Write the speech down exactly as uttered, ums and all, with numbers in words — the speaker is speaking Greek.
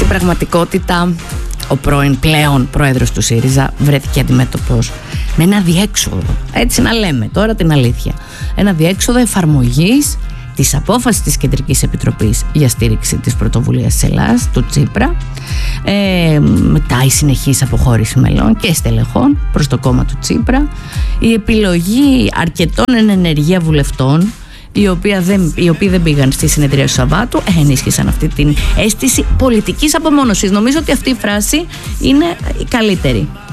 στην πραγματικότητα ο πρώην πλέον πρόεδρος του ΣΥΡΙΖΑ βρέθηκε αντιμέτωπος με ένα διέξοδο, έτσι να λέμε τώρα την αλήθεια, ένα διέξοδο εφαρμογής της απόφασης της Κεντρικής Επιτροπής για στήριξη της πρωτοβουλίας της Ελλάδας, του Τσίπρα, ε, μετά η συνεχής αποχώρηση μελών και στελεχών προς το κόμμα του Τσίπρα, η επιλογή αρκετών εν ενεργεία βουλευτών, οι οποίοι δεν, οι οποίοι δεν πήγαν στη συνεδρία του Σαββάτου, ενίσχυσαν αυτή την αίσθηση πολιτικής απομόνωσης. Νομίζω ότι αυτή η φράση είναι η καλύτερη.